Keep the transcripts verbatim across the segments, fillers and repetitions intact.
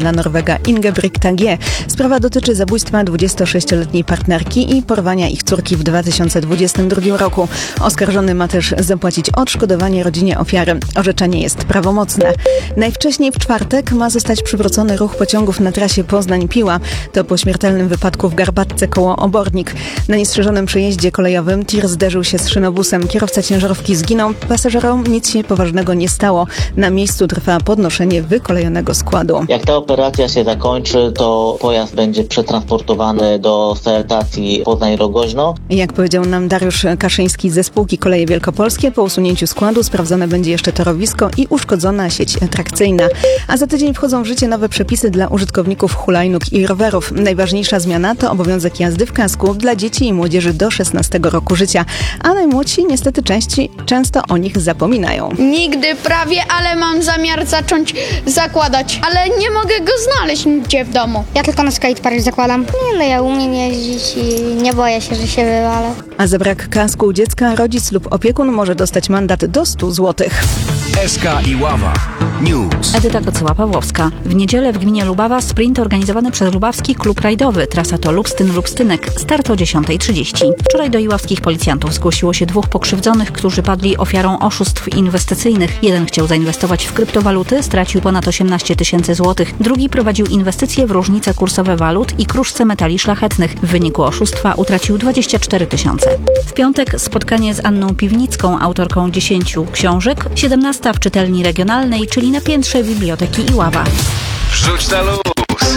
dla Norwega Ingebrigta G. Sprawa dotyczy zabójstwa dwudziestosześcioletniej partnerki i porwania ich córki w dwa tysiące dwudziestym drugim roku. Oskarżony ma też zapłacić odszkodowanie rodzinie ofiary. Orzeczenie jest prawomocne. Najwcześniej w czwartek ma zostać przywrócony ruch pociągów na trasie Poznań-Piła. To po śmiertelnym wypadku w Garbatce koło Obornik. Na niestrzeżonym przejeździe kolejowym tir zderzył się z szynobusem. Kierowca ciężarówki zginął. Pasażerom nic się poważnego nie stało. Na miejscu trwa podnoszenie wykolejonego składu. Jak ta operacja się zakończy, to pojazd będzie przetransportowany do stacji Poznań-Rogoźno. Jak powiedział nam Dariusz Kaszyński ze spółki Koleje Wielkopolskie, po usunięciu składu sprawdzone będzie jeszcze torowisko i uszkodzona sieć trakcyjna. A za tydzień wchodzą w życie nowe przepisy dla użytkowników hulajnóg i rowerów. Najważniejsza zmiana to obowiązek jazdy w kasku dla dzieci i młodzieży do szesnastego roku życia. A najmłodsi niestety części, często o nich zapominają. Nigdy prawie, ale mam zamiar zacząć zakładać. Ale nie mogę go znaleźć nigdzie w domu. Ja tylko na skatepark zakładam. Nie no, ja umiem jeździć i nie boję się, że się wywalę. A za brak kasku u dziecka rodzic lub opiekun może dostać mandat do stu złotych. S K i Ława News. Edyta Kocyła-Pawłowska. W niedzielę w gminie Lubawa sprint organizowany przez Lubawski Klub Rajdowy. Trasa to Lubstyn-Lubstynek. Start o dziesiąta trzydzieści. Wczoraj do iławskich policjantów zgłosiło się dwóch pokrzywdzonych, którzy padli ofiarą oszustw inwestycyjnych. Jeden chciał zainwestować w kryptowaluty, stracił ponad osiemnaście tysięcy złotych. Drugi prowadził inwestycje w różnice kursowe walut i kruszce metali szlachetnych. W wyniku oszustwa utracił dwadzieścia cztery tysiące. W piątek spotkanie z Anną Piwnicką, autorką dziesięciu książek. siedemnasta w czytelni regionalnej, czyli na piętrze Biblioteki Iława. Wrzuć na luz!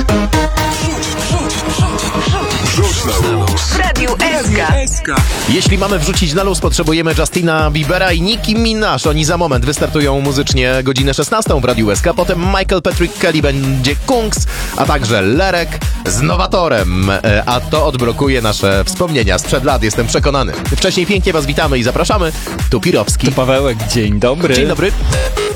Wrzuć na luz! W Radiu S K. Jeśli mamy wrzucić na luz, potrzebujemy Justina Biebera i Nicki Minaj. Oni za moment wystartują muzycznie godzinę szesnastą w Radiu S K. Potem Michael Patrick Kelly będzie Kungs, a także Lerek z Nowatorem. A to odblokuje nasze wspomnienia sprzed lat, jestem przekonany. Wcześniej pięknie was witamy i zapraszamy. Tu Pirowski. Tu Pawełek, dzień dobry. Dzień dobry.